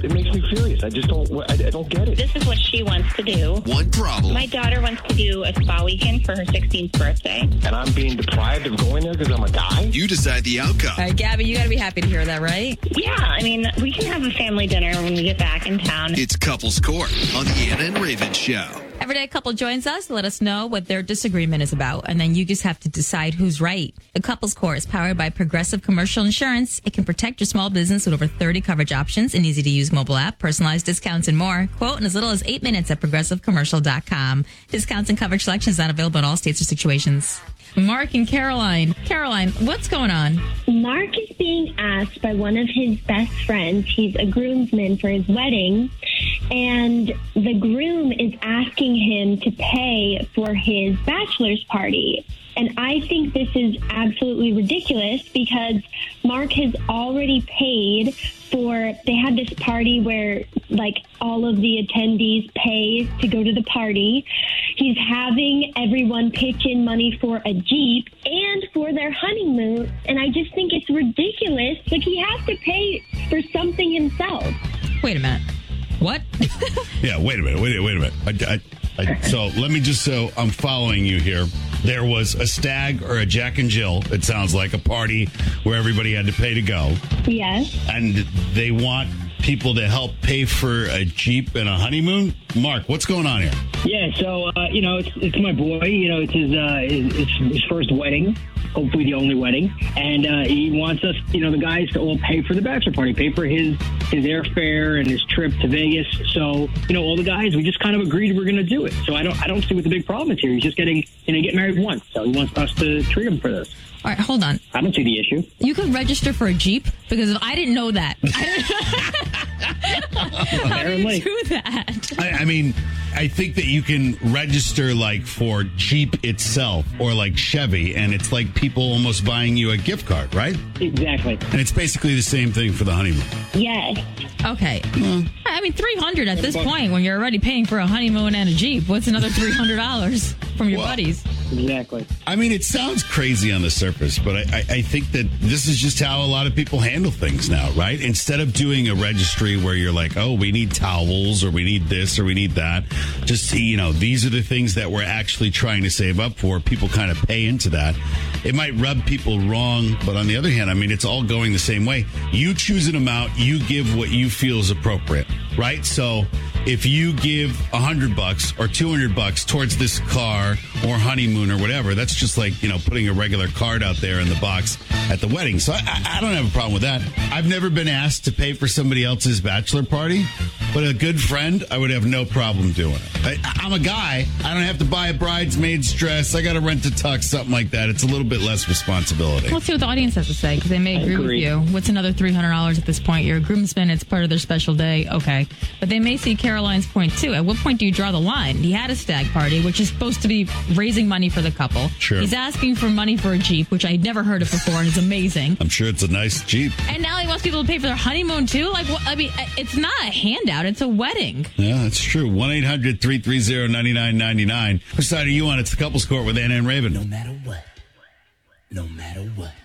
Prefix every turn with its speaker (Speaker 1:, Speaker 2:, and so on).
Speaker 1: it makes me furious. I just don't. I don't get it.
Speaker 2: This is what she wants to do.
Speaker 3: One problem.
Speaker 2: My daughter wants to do a spa weekend for her 16th birthday.
Speaker 1: And I'm being deprived of going there because I'm a guy?
Speaker 3: You decide the outcome.
Speaker 4: All right, Gabby, you got to be happy to hear that, right?
Speaker 2: Yeah, I mean, we can have a family dinner when we get back in town.
Speaker 3: It's Couples Court on the Anna and Raven Show.
Speaker 4: Every day a couple joins us to let us know what their disagreement is about, and then you just have to decide who's right. The Couples Court is powered by Progressive Commercial Insurance. It can protect your small business with over 30 coverage options, an easy-to-use mobile app, personalized discounts, and more. Quote in as little as 8 minutes at progressivecommercial.com. Discounts and coverage selections not available in all states or situations. Mark and Caroline. Caroline, what's going on?
Speaker 5: Mark is being asked by one of his best friends. He's a groomsman for his wedding, and the groom is asking him to pay for his bachelor's party. And I think this is absolutely ridiculous because Mark has already paid for, they had this party where like all of the attendees pay to go to the party. He's having everyone pitch in money for a Jeep and for their honeymoon. And I just think it's ridiculous. Like he has to pay for something himself.
Speaker 4: Wait a minute. What?
Speaker 6: Yeah, wait a minute. So let me just, so I'm following you here. There was a stag or a Jack and Jill, it sounds like, a party where everybody had to pay to go.
Speaker 5: Yes.
Speaker 6: And they want people to help pay for a Jeep and a honeymoon. Mark, what's going on here?
Speaker 7: Yeah, so, it's my boy. It's his first wedding, hopefully the only wedding. And he wants us, the guys to all pay for the bachelor party, pay for his airfare and his trip to Vegas. So, all the guys, we just kind of agreed we're going to do it. So I don't see what the big problem is here. He's just getting married once. So he wants us to treat him for this.
Speaker 4: All right, hold on.
Speaker 7: I don't see the issue.
Speaker 4: You could register for a Jeep because I didn't know that. How do you do that?
Speaker 6: I mean, I think that you can register like for Jeep itself or like Chevy, and it's like people almost buying you a gift card, right?
Speaker 7: Exactly.
Speaker 6: And it's basically the same thing for the honeymoon.
Speaker 5: Yes.
Speaker 4: Okay. I mean, $300 at this point when you're already paying for a honeymoon and a Jeep. What's another $300 from your buddies?
Speaker 7: Exactly.
Speaker 6: I mean, it sounds crazy on the surface, but I think that this is just how a lot of people handle things now, right? Instead of doing a registry where you're like, oh, we need towels or we need this or we need that, just, these are the things that we're actually trying to save up for. People kind of pay into that. It might rub people wrong, but on the other hand, I mean, it's all going the same way. You choose an amount, you give what you feel is appropriate, right? So if you give $100 or $200 towards this car or honeymoon or whatever, that's just like, putting a regular card out there in the box at the wedding. So I don't have a problem with that. I've never been asked to pay for somebody else's bachelor party, but a good friend, I would have no problem doing it. I'm a guy. I don't have to buy a bridesmaid's dress. I got to rent a tux, something like that. It's a little bit less responsibility.
Speaker 4: Let's see what the audience has to say, because they may agree with you. What's another $300 at this point? You're a groomsman. It's part of their special day. Okay. But they may see Caroline's point, too. At what point do you draw the line? He had a stag party, which is supposed to be raising money for the couple.
Speaker 6: Sure.
Speaker 4: He's asking for money for a Jeep, which I'd never heard of before, and it's amazing.
Speaker 6: I'm sure it's a nice Jeep.
Speaker 4: And now he wants people to pay for their honeymoon, too? Like, I mean, it's not a handout. It's a wedding.
Speaker 6: Yeah, that's true. 1-800-330-9999. Which side are you on? It's the Couples Court with Anna and Raven.
Speaker 8: No matter what. No matter what.